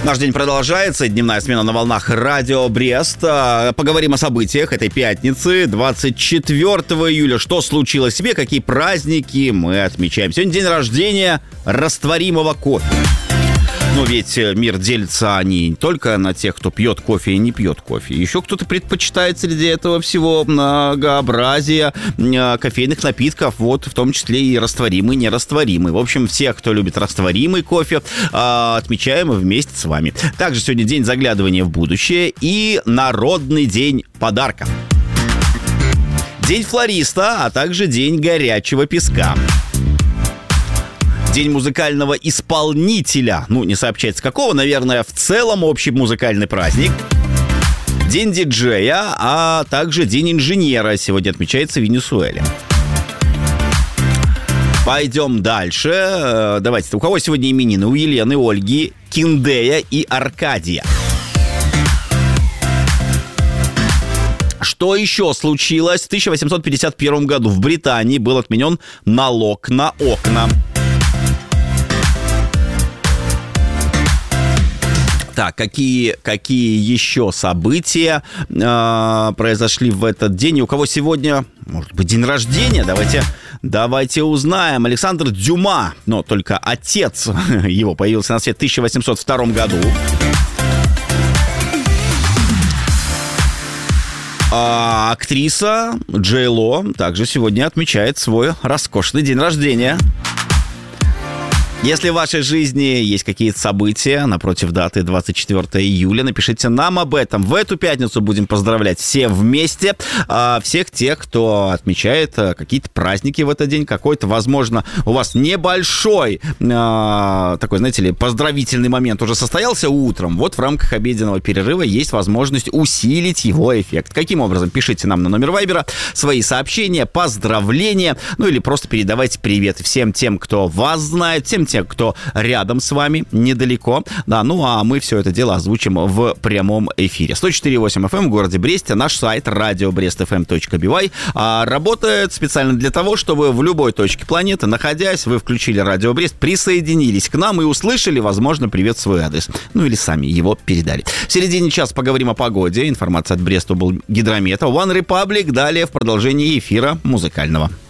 Наш день продолжается. Дневная смена на волнах Радио Брест. Поговорим о событиях этой пятницы, 24 июля. Что случилось в себе, какие праздники мы отмечаем. Сегодня день рождения растворимого кофе. Но ведь мир делится не только на тех, кто пьет кофе и не пьет кофе. Еще кто-то предпочитает среди этого всего многообразие кофейных напитков, вот в том числе и растворимый, нерастворимый. В общем, всех, кто любит растворимый кофе, отмечаем вместе с вами. Также сегодня день заглядывания в будущее и Народный день подарка. День флориста, а также день горячего песка. День музыкального исполнителя. Ну, не сообщается какого, наверное, в целом общий музыкальный праздник. День диджея, а также день инженера сегодня отмечается в Венесуэле. Пойдем дальше. Давайте, у кого сегодня именины? У Елены, Ольги, Киндея и Аркадия. Что еще случилось? В 1851 году в Британии был отменен налог на окна. Так, какие еще события произошли в этот день? И у кого сегодня, может быть, день рождения? Давайте узнаем. Александр Дюма, но только отец его появился на свет в 1802 году. А актриса Джей Ло также сегодня отмечает свой роскошный день рождения. Если в вашей жизни есть какие-то события напротив даты 24 июля, напишите нам об этом. В эту пятницу будем поздравлять все вместе, всех тех, кто отмечает какие-то праздники в этот день. Какой-то, возможно, у вас небольшой такой, знаете ли, поздравительный момент уже состоялся утром. Вот в рамках обеденного перерыва есть возможность усилить его эффект. Каким образом? Пишите нам на номер Вайбера свои сообщения, поздравления, ну или просто передавайте привет всем тем, кто вас знает, всем тем, кто рядом с вами, недалеко. Да, ну а мы все это дело озвучим в прямом эфире. 104.8 FM в городе Бресте. Наш сайт radiobrestfm.by работает специально для того, чтобы в любой точке планеты, находясь, вы включили Радио Брест, присоединились к нам и услышали, возможно, привет в свой адрес. Ну или сами его передали. В середине часа поговорим о погоде. Информация от Бреста был Гидромета. One Republic. Далее в продолжении эфира музыкального.